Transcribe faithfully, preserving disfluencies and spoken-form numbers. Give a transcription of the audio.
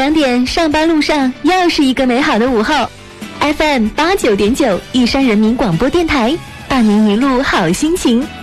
两点，上班路上又是一个美好的午后。F M 八九点九，玉山人民广播电台，伴您一路好心情。